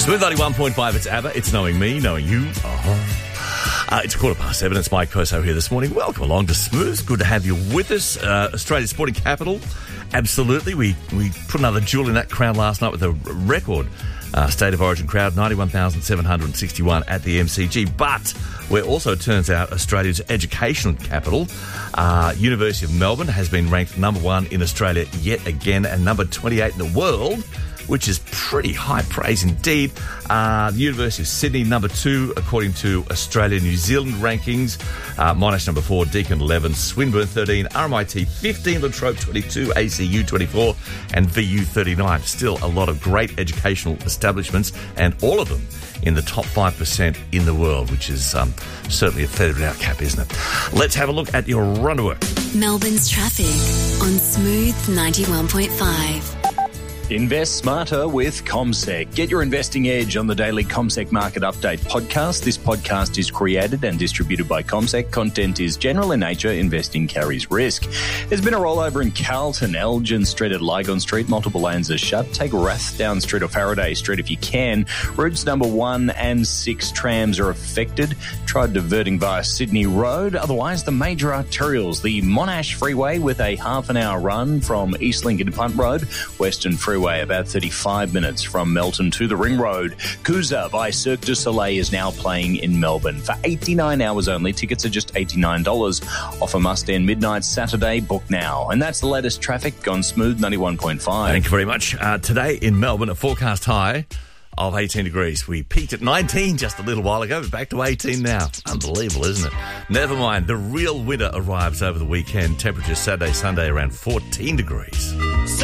Smooth 91.5, it's ABBA. It's Knowing Me, Knowing You. It's 7:15. It's Mike Perso here this morning. Welcome along to Smooth. Good to have you with us. Australia's sporting capital. Absolutely. We put another jewel in that crown last night with a record State of Origin crowd, 91,761 at the MCG. But we're also, it turns out, Australia's educational capital. University of Melbourne has been ranked number 1 in Australia yet again and number 28 in the world, which is pretty high praise indeed. The University of Sydney, number 2, according to Australia-New Zealand rankings. Monash, number 4, Deakin, 11, Swinburne, 13, RMIT, 15, La Trobe, 22, ACU, 24, and VU, 39. Still a lot of great educational establishments, and all of them in the top 5% in the world, which is certainly a feather in our cap, isn't it? Let's have a look at your run to work. Melbourne's traffic on Smooth 91.5. Invest smarter with CommSec. Get your investing edge on the daily CommSec Market Update podcast. This podcast is created and distributed by CommSec. Content is general in nature. Investing carries risk. There's been a rollover in Carlton, Elgin Street at Lygon Street. Multiple lanes are shut. Take Rathdown Street or Faraday Street if you can. Routes number 1 and 6 trams are affected. Tried diverting via Sydney Road. Otherwise, the major arterials. The Monash Freeway with a half an hour run from East Lincoln to Punt Road. Western Freeway about 35 minutes from Melton to the Ring Road. Coosa by Cirque du Soleil is now playing in Melbourne for 89 hours only. Tickets are just $89. Offer must end midnight Saturday. Book now. And that's the latest traffic on Smooth 91.5. Thank you very much. Today in Melbourne, a forecast high of 18 degrees. We peaked at 19 just a little while ago, but back to 18 now. Unbelievable, isn't it? Never mind, the real winter arrives over the weekend. Temperatures Saturday, Sunday around 14 degrees.